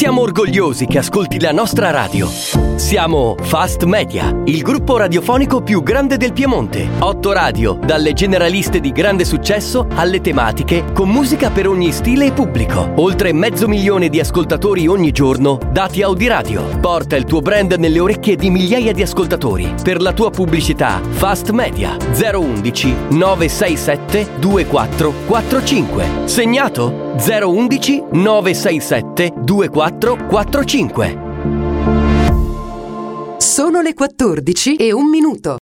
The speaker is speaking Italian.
Siamo orgogliosi che ascolti la nostra radio. Siamo Fast Media, il gruppo radiofonico più grande del Piemonte. 8 radio, dalle generaliste di grande successo alle tematiche, con musica per ogni stile e pubblico. Oltre 500.000 di ascoltatori ogni giorno, dati Audiradio. Porta il tuo brand nelle orecchie di migliaia di ascoltatori. Per la tua pubblicità, Fast Media 011 967 2445. Segnato? 011 967 2445. Sono le 14:01.